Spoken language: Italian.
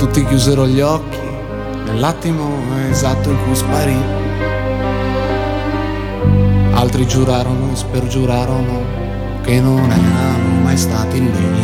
Tutti chiusero gli occhi nell'attimo esatto in cui sparì. Altri giurarono e spergiurarono che non erano mai stati lì.